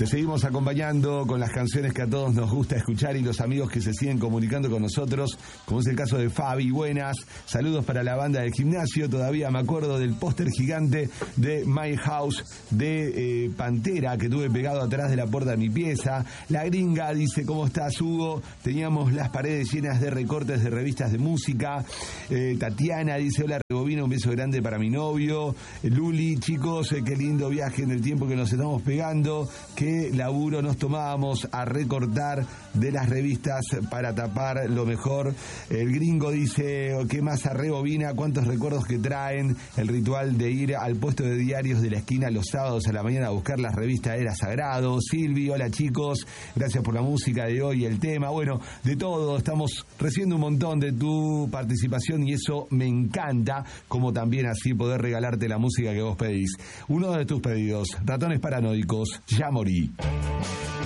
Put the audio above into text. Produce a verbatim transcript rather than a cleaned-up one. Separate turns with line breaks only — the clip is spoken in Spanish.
Te seguimos acompañando con las canciones que a todos nos gusta escuchar y los amigos que se siguen comunicando con nosotros, como es el caso de Fabi. Buenas, saludos para la banda del gimnasio. Todavía me acuerdo del póster gigante de My House de eh, Pantera que tuve pegado atrás de la puerta de mi pieza. La Gringa dice, ¿cómo estás, Hugo? Teníamos las paredes llenas de recortes de revistas de música. eh, Tatiana dice, hola Rebobina, un beso grande para mi novio. Luli, chicos, eh, qué lindo viaje en el tiempo que nos estamos pegando. Qué laburo nos tomábamos a recortar de las revistas para tapar lo mejor. El Gringo dice, ¿qué más a Rebobina? ¿Cuántos recuerdos que traen? El ritual de ir al puesto de diarios de la esquina los sábados a la mañana a buscar las revistas era sagrado. Silvi, hola chicos, gracias por la música de hoy, el tema. Bueno, de todo, estamos recibiendo un montón de tu participación y eso me encanta, como también así poder regalarte la música que vos pedís. Uno de tus pedidos, Ratones Paranoicos, Ya Morí.